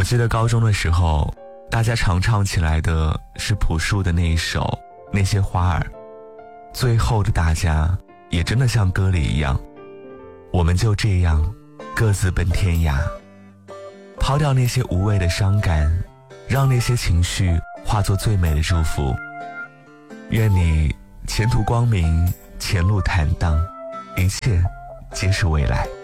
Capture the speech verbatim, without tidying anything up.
记得高中的时候，大家常唱起来的是朴树的那一首《那些花儿》，最后的大家也真的像歌里一样，我们就这样各自奔天涯，抛掉那些无谓的伤感，让那些情绪化作最美的祝福。愿你前途光明，前路坦荡，一切皆是未来。